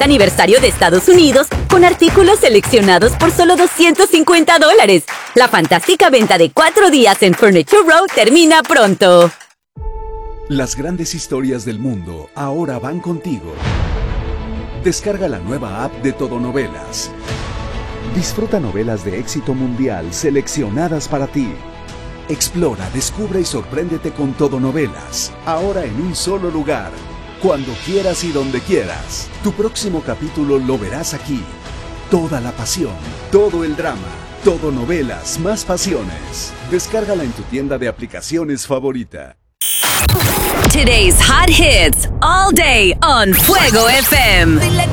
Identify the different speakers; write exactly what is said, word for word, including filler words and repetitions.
Speaker 1: cincuenta aniversario de Estados Unidos con artículos seleccionados por solo doscientos cincuenta dólares. La fantástica venta de cuatro días en Furniture Row termina pronto.
Speaker 2: Las grandes historias del mundo ahora van contigo. Descarga la nueva app de Todo Novelas. Disfruta novelas de éxito mundial seleccionadas para ti. Explora, descubre y sorpréndete con Todo Novelas. Ahora en un solo lugar. Cuando quieras y donde quieras. Tu próximo capítulo lo verás aquí. Toda la pasión, todo el drama, Todo Novelas más pasiones. Descárgala en tu tienda de aplicaciones favorita.
Speaker 1: Today's hot hits all day on Fuego F M.